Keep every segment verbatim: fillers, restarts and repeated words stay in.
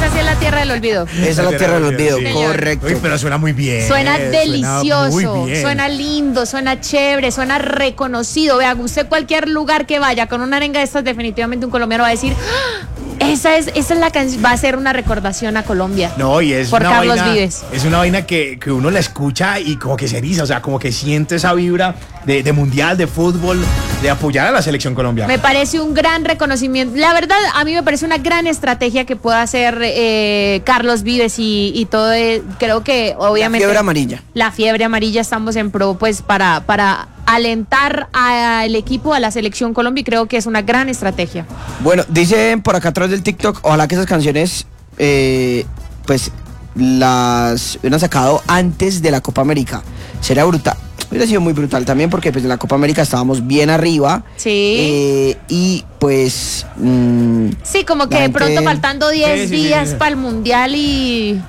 esa sí es la tierra del olvido. Esa es la tierra del olvido, sí. correcto. Uy, pero suena muy bien. Suena delicioso, suena, muy bien. suena lindo, suena chévere, suena reconocido. Vea, usted cualquier lugar que vaya con una arenga de estas, definitivamente un colombiano va a decir, ¡ah! Esa es, esa es la canción, va a ser una recordación a Colombia. No, y es por una Carlos vaina, Vives. Es una vaina que, que uno la escucha y como que se eriza, o sea, como que siente esa vibra de, de mundial, de fútbol, de apoyar a la selección colombiana. Me parece un gran reconocimiento. La verdad, a mí me parece una gran estrategia que pueda hacer eh, Carlos Vives y, y todo. Eh, creo que obviamente. La fiebre amarilla. La fiebre amarilla, estamos en pro, pues, para, para alentar al equipo, a la selección Colombia, y creo que es una gran estrategia. Bueno, dicen por acá atrás del TikTok, ojalá que esas canciones, eh, pues, las hubieran sacado antes de la Copa América. Sería brutal. Hubiera sido muy brutal también porque pues en la Copa América estábamos bien arriba. Sí. Eh, y pues... Mmm, sí, como que de gente... pronto faltando diez sí, sí, días sí, sí. para el Mundial y...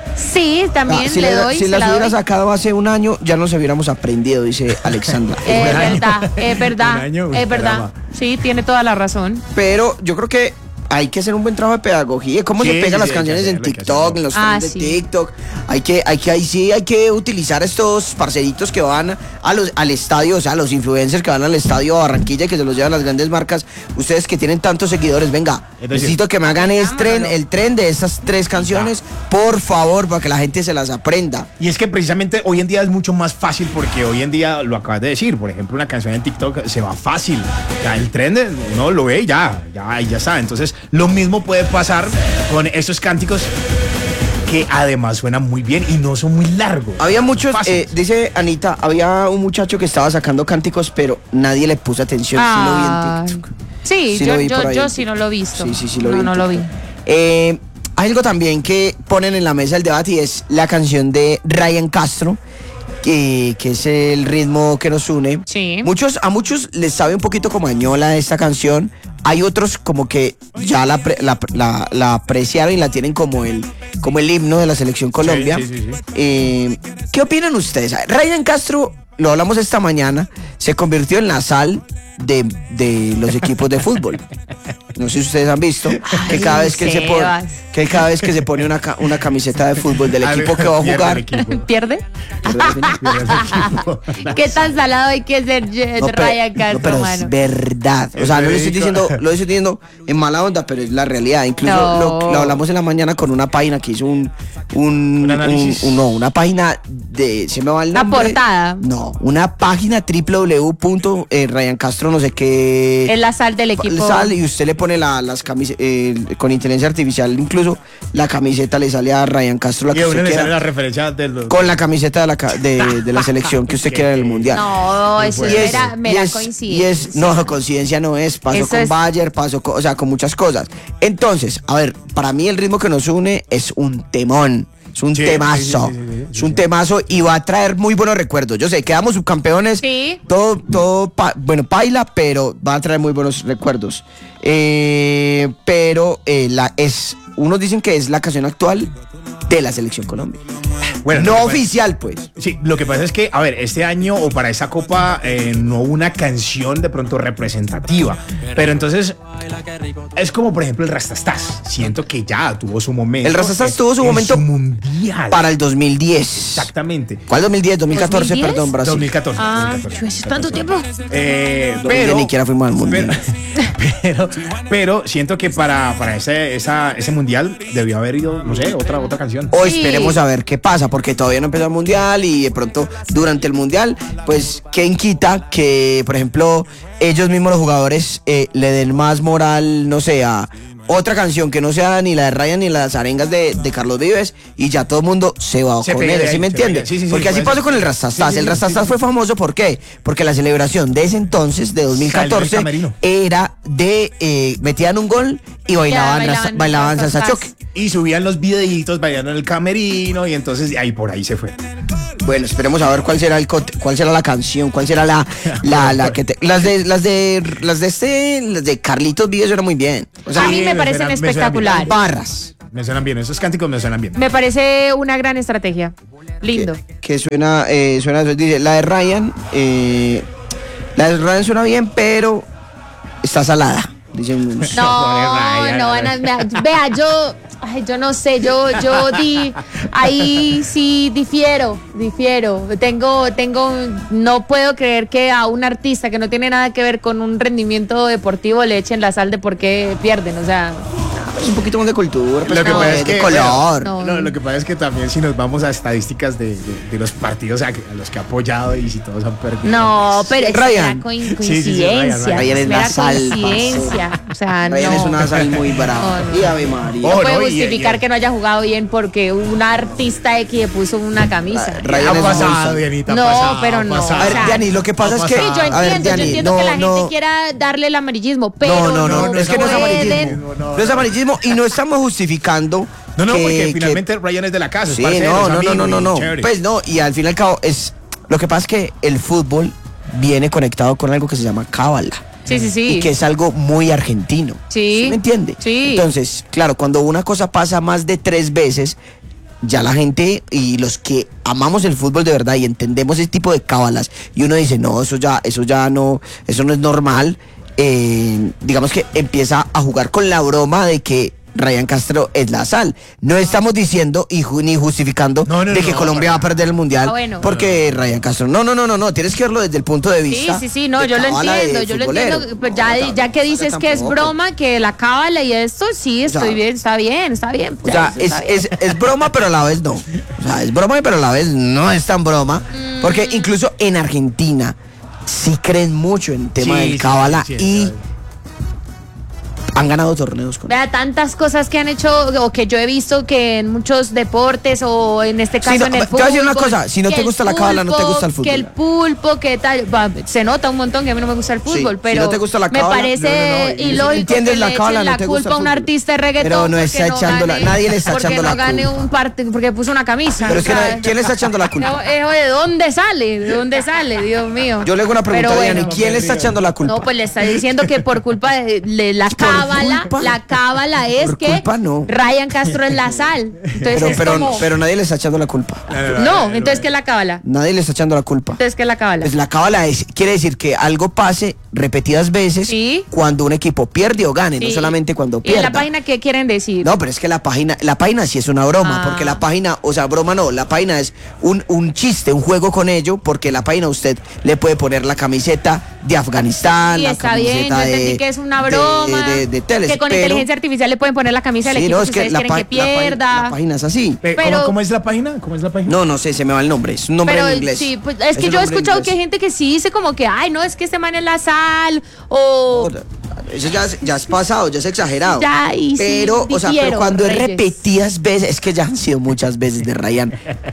Sí, también ah, si le le, doy. Si se las la hubiera doy. sacado hace un año, ya nos hubiéramos aprendido, dice Alexandra. Es Un año. verdad, es verdad, Un año, uy, es verdad. caramba. Sí, tiene toda la razón. Pero yo creo que hay que hacer un buen trabajo de pedagogía. ¿Cómo Sí, se pegan sí, las sí, canciones hay que en hacerlo, hay que TikTok, hacerlo. en los Ah, trends de sí. TikTok? Hay que, hay que, ahí sí hay que utilizar estos parceritos que van a los, al estadio, o sea, los influencers que van al estadio a Barranquilla y que se los llevan las grandes marcas. Ustedes que tienen tantos seguidores, venga, Es decir, necesito que me hagan el tren, el tren de estas tres canciones, por favor, para que la gente se las aprenda. Y es que precisamente hoy en día es mucho más fácil porque hoy en día lo acabas de decir, por ejemplo, una canción en TikTok se va fácil. Ya el trend uno lo ve y ya, ya, ya está. Entonces, lo mismo puede pasar con esos cánticos que además suenan muy bien y no son muy largos. Había muchos, Fáciles. eh, dice Anita, había un muchacho que estaba sacando cánticos, pero nadie le puso atención. Sí lo vi en TikTok. Sí, Sí yo, lo vi yo, por ahí yo en sí no lo he visto. Sí, sí, sí lo no, vi en no lo vi. TikTok. Eh, hay algo también que ponen en la mesa del debate y es la canción de Ryan Castro, que, que es el ritmo que nos une. Sí. Muchos, a muchos les sabe un poquito como añola esta canción. Hay otros como que ya la, pre- la, la, la apreciaron y la tienen como el, como el himno de la selección Colombia. Sí, sí, sí, sí. Eh, ¿Qué opinan ustedes? Ryan Castro, lo hablamos esta mañana, se convirtió en la sal de, de los equipos de fútbol. No sé si ustedes han visto que Ay, cada vez que él se pone, Sebas. que él cada vez que se pone una, ca- una camiseta de fútbol del A ver, equipo que va a pierde el jugar, equipo. ¿Pierde? Pierde el equipo. ¿Qué tan salado hay que ser eh, No, pero, Ryan no, Castro, pero mano? es verdad. O Es sea, no lo estoy verídico. diciendo, lo estoy diciendo en mala onda, pero es la realidad. Incluso No. lo, lo hablamos en la mañana con una página que hizo un un, Un análisis. un- un- no, una página de, se me va el Una nombre. portada. No, una página doble u doble u doble u punto Ryan Castro no sé qué. Es la sal del equipo. Sal y usted le pone la, las camisetas, con inteligencia artificial, incluso la camiseta le sale a Ryan Castro la Y que a uno usted le sale quiera. la referencia de los... Con la camiseta de la, ca- de, de la selección que usted quiera en el mundial. No, eso Y es es, mera, y mera es- coincidencia. y es- no, coincidencia no es, pasó Eso con es- Bayer, pasó con, o sea, con muchas cosas. Entonces, a ver, para mí el ritmo que nos une es un temón. Es un Sí, temazo. sí, sí, sí, sí, sí, es un sí. temazo y va a traer muy buenos recuerdos. Yo sé, quedamos subcampeones. Sí. Todo, todo, pa- bueno, paila, pero va a traer muy buenos recuerdos. Eh, pero eh, la, es, unos dicen que es la canción actual de la Selección Colombia. Bueno, No lo que pasa- oficial, pues. Sí, lo que pasa es que, a ver, este año o para esa copa eh, no hubo una canción de pronto representativa. Pero entonces es como, por ejemplo, el Rastastas. Siento que ya tuvo su momento. El Rastastas en- tuvo su en momento mundial. Para el dos mil diez. Exactamente. ¿Cuál dos mil diez? dos mil catorce, ¿dos mil diez? perdón, Brasil. dos mil catorce. Ah, dos mil catorce. ¿eso es tanto tiempo? Eh, dos mil diez pero, ni siquiera fuimos al mundial. Pero, pero, pero siento que para, para ese, esa, ese mundial debió haber ido, no sé, otra, otra canción. O Sí. esperemos a ver qué pasa, porque todavía no empezó el mundial y de pronto durante el mundial, pues, ¿quién quita que, por ejemplo, ellos mismos los jugadores eh, le den más moral, no sé, a otra canción que no sea ni la de Ryan ni las arengas de, de Carlos Vives y ya todo el mundo se va Se con pega él, de ¿sí ahí, me se entiende? pega. Sí, sí, sí, porque así puede pasó ser. con el Rastastas. Sí, sí, el sí, Rastastas sí, fue sí. famoso, ¿por qué? Porque la celebración de ese entonces, de dos mil catorce, Salió del camerino. era de eh, metían un gol y bailaban, bailaban rasta- bailaban salsa Rastastas. choque. Y subían los videitos bailando en el camerino y entonces ahí por ahí se fue. Bueno, esperemos a ver cuál será el cont- cuál será la canción, cuál será la la, la que te- las de las de las de este las de Carlitos Vives suenan muy bien. O sea, A mí sí, me me parecen suenan- me suenan espectaculares. barras Me suenan bien, esos cánticos me suenan bien. Me parece una gran estrategia. Lindo. que, que suena eh, suena dice la de Ryan eh, la de Ryan suena bien, pero está salada. Dicen unos. No, Ryan, no van a. Vea, vea, yo. Ay, yo no sé, yo, yo di, ahí sí difiero, difiero. Tengo, tengo, no puedo creer que a un artista que no tiene nada que ver con un rendimiento deportivo le echen la sal de por qué pierden, o sea. Es un poquito más de cultura, pues, Lo que no, pasa de, es que, de color. No. No, lo que pasa es que también si nos vamos a estadísticas de, de, de los partidos a, a los que ha apoyado y si todos han perdido. No, pero es Ryan. una co- Sí, coincidencia. sí, sí, Ryan, Ryan. Ryan es mera la sal, coincidencia. O sea, Ryan no. es una sal muy brava. No, no. Y Ave María. No Oh, puede no, y- justificar y- que no haya jugado bien porque un artista X le puso una camisa. Ah, Ryan Ha es pasado, muy- Dianita, ha No, pasado, pero ha no, pasado. A ver, o sea, Diani, lo que pasa ha es que. Sí, yo pasado. a ver, entiendo, Diani, yo entiendo no, que la gente no. quiera darle el amarillismo, pero No, no, no, no, es que no es pueden- amarillismo. no, No es amarillismo y no estamos justificando. No, no, que- porque que- finalmente Ryan es de la casa, Sí, es parcero, no, es no, amigo no, no, y no, no. chévere. Pues no, y al fin y al cabo es. Lo que pasa es que el fútbol viene conectado con algo que se llama cábala. Sí, sí, sí. Y que es algo muy argentino. Sí. ¿Me entiende? Sí. Entonces, claro, cuando una cosa pasa más de tres veces, ya la gente y los que amamos el fútbol de verdad y entendemos ese tipo de cábalas, y uno dice, no, eso ya, eso ya no, eso no es normal, eh, digamos que empieza a jugar con la broma de que Ryan Castro es la sal. No estamos diciendo y ju- ni justificando No, no, de que no, Colombia para va a perder el mundial Ah, bueno. porque Ryan Castro. No, no, no, no, no. Tienes que verlo desde el punto de Sí, vista. sí, sí, no, de yo lo cábala de entiendo, yo lo futbolero. entiendo. Pues ya, ya que dices que es Tampoco. broma, que la cábala y esto, sí, O sea, estoy bien, está bien, está bien. O sea, eso es, está bien. es, es broma, pero a la vez no. O sea, es broma, pero a la vez no es tan broma. Porque Mm. incluso en Argentina sí creen mucho en el tema Sí, del sí, cábala sí, y sí. han ganado torneos con Vea, tantas cosas que han hecho o que yo he visto que en muchos deportes o en este caso Sí, no, en el te fútbol. voy a decir una cosa, si no que te el gusta la cábala, no te gusta el fútbol. Que el pulpo, que tal. Va, se nota un montón que a mí no me gusta el Sí, fútbol, si pero no te gusta la me cábala, parece no, no, no, y si ilógico entiendes que la le cábala, echen no la te culpa gusta a el un fútbol. artista de reggaetón. Pero no porque está echando la- gane- nadie le está porque echando no la gane culpa. un parte porque puso una camisa. Pero es que o sea, nadie- ¿quién le está echando la culpa? no, eh, oye, ¿de dónde sale? ¿De dónde sale? Dios mío. Yo le hago una pregunta Pero a Diana, bueno. ¿quién le está echando la culpa? No, pues le está diciendo que por culpa de, de la cábala, culpa? la cábala es Por que culpa no. Ryan Castro es la sal. Entonces pero, es pero, como... pero nadie le está echando la culpa. no, entonces ¿qué es la cábala? Nadie le está echando la culpa. Entonces ¿qué es la cábala? Pues la cábala es, quiere decir que algo pase repetidas veces Sí. cuando un equipo pierde o gane, no Sí. solamente cuando ¿Y en pierda. la página qué quieren decir? No, pero es que la página, la página sí es una broma, Ah. porque la página, o sea, broma no, la página es un, un chiste, un juego con ello, porque la página usted le puede poner la camiseta de Afganistán, Sí, la está bien, yo camiseta entendí de, que es una de- broma. de, de teles, que con pero- inteligencia artificial le pueden poner la camisa del sí, equipo no, que es que ustedes la, quieren pa- que la página- pierda. la página es así. Eh, ¿cómo- pero- ¿Cómo es la página? ¿Cómo es la página? No, no sé, se me va el nombre, es un nombre Pero en inglés. sí, pues es que un yo he nombre en escuchado que hay inglés. gente que sí dice como que, ay, no, es que este man es la sal, o... Eso ya, es- ya es pasado, ya es exagerado. Ya, y sí, pero, o sea, pero difiero, cuando es Reyes. repetidas veces, es que ya han sido muchas veces de Ryan.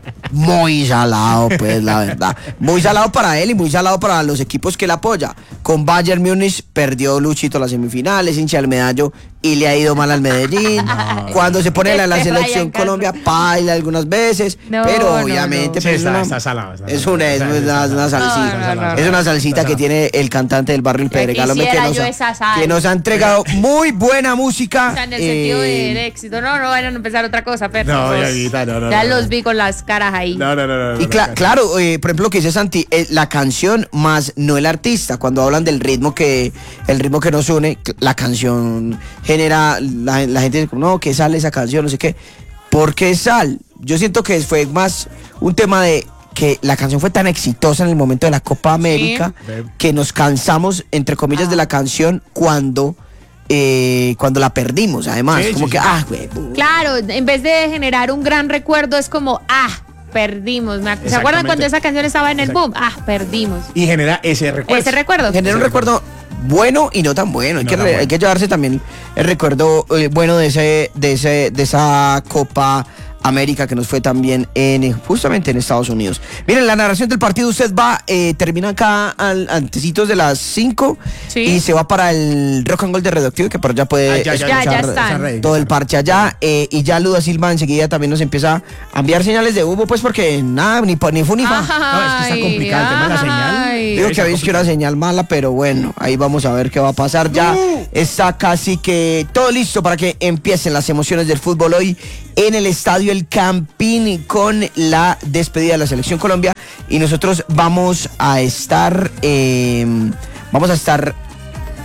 Muy salado, pues, la verdad. Muy salado para él y muy salado para los equipos que él apoya. Con Bayern Múnich perdió Luchito las semifinales, hincha del Medallo, y le ha ido mal al Medellín. Cuando se pone la, la Este selección Ryan Castro. Colombia, paila algunas veces. No, pero no, obviamente, no. pues, Sí, es está- una- está salado, está es salado. una, es Está- una, está- una salsita. no, no, no. Es una salsita que tiene el cantante del barrio El Ya Pedregal, hombre, que quisiera nos, yo ha- esa sal. que nos ha entregado muy buena música. O sea, en el sentido eh, del éxito. No, no vayan a empezar otra cosa, pero No, Dianita, no, no, ya no, los no. vi con las caras ahí. No, no, no, no. Y no, cla- no. claro, eh, por ejemplo, lo que dice Santi, eh, la canción más no el artista. Cuando hablan del ritmo que el ritmo que nos une, cl- la canción genera, la, la gente dice, no, que sale esa canción, no sé qué. ¿Por qué sal? Yo siento que fue más un tema de que la canción fue tan exitosa en el momento de la Copa América Sí. que nos cansamos, entre comillas, de la canción cuando, eh, cuando la perdimos. Además, Sí, como sí, que, sí. ah, güey, bu- Claro, en vez de generar un gran recuerdo, es como, ah, perdimos. Me ac- ¿Se acuerdan Exactamente. cuando esa canción estaba en el Exacto. boom? Ah, perdimos. Y genera ese recuerdo. Ese recuerdo. genera un recuerdo bueno y no tan bueno. Hay, No que, tan re- bueno. hay que llevarse también el recuerdo eh, bueno de ese, de ese, de esa Copa América que nos fue también en eh, justamente en Estados Unidos. Miren, la narración del partido usted va, eh, termina acá al, antecitos de las cinco Sí. y se va para el Rock and Roll de Radioactivo, que por allá puede Ah, ya, ya, ya, escuchar ya están. ready, todo ya el están. parche allá, eh, y ya Luda Silva enseguida también nos empieza a enviar señales de humo, pues porque nada, ni, pa- ni fu ni fa. No, es que está complicado el tema de la señal. ay. Digo que Está habéis que una señal mala, pero bueno, ahí vamos a ver qué va a pasar. Ya está casi que todo listo para que empiecen las emociones del fútbol hoy en el estadio El Campín con la despedida de la Selección Colombia. Y nosotros vamos a estar, eh, vamos a estar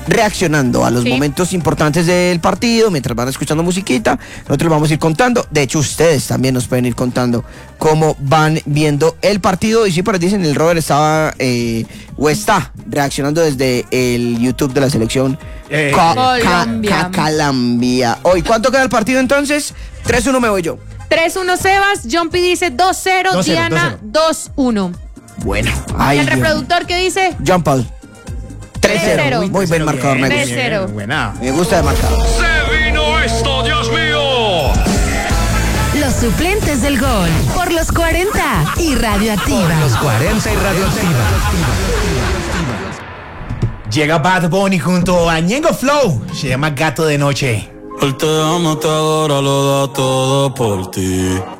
reaccionando a los Sí. momentos importantes del partido, mientras van escuchando musiquita, nosotros vamos a ir contando. De hecho, ustedes también nos pueden ir contando cómo van viendo el partido. Y sí, por ahí dicen, el Robert estaba eh, o está reaccionando desde el YouTube de la selección Eh, Ca- Colombia. Ca- Cacalambia. Hoy, ¿cuánto queda el partido entonces? tres uno me voy yo. tres uno Sebas, Jumpy dice dos cero, dos cero, Diana dos uno. Bueno, ¿Y ay, el Dios. reproductor qué dice? John Paul. tres cero. tres cero. Muy buen marcador, me Bien, gusta. tres cero. bien, Buena. Me gusta el marcador. ¡Se vino esto, Dios mío! Los suplentes del gol por los cuarenta y Radioactiva. Los cuarenta y Radioactiva. Llega Bad Bunny junto a Ñengo Flow. Se llama Gato de Noche. Él te ama, te adora, lo da todo por ti.